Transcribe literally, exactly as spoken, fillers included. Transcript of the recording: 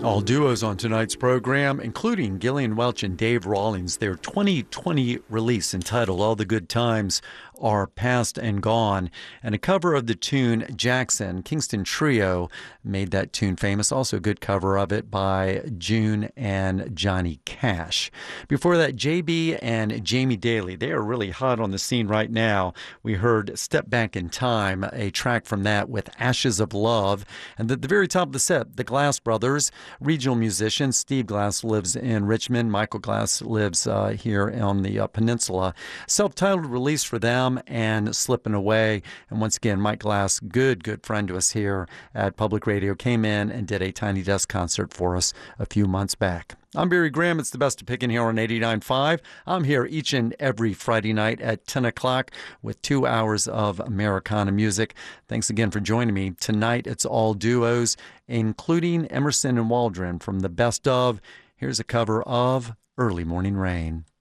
All duos on tonight's program, including Gillian Welch and Dave Rawlings. Their twenty twenty release entitled All the Good Times Are Past and Gone, and a cover of the tune Jackson. Kingston Trio made that tune famous. Also a good cover of it by June and Johnny Cash. Before that, J B and Jamie Daly. They are really hot on the scene right now. We heard Step Back in Time, a track from that with Ashes of Love. And at the very top of the set, the Glass Brothers, regional musicians. Steve Glass lives in Richmond. Michael Glass lives uh, here on the uh, peninsula. Self-titled release for them and Slipping Away. And once again, Mike Glass, good, good friend to us here at Public Radio, came in and did a Tiny Desk concert for us a few months back. I'm Barry Graham. It's the best of picking here on eighty-nine point five. I'm here each and every Friday night at ten o'clock with two hours of Americana music. Thanks again for joining me. Tonight, it's all duos, including Emerson and Waldron from the best of. Here's a cover of Early Morning Rain.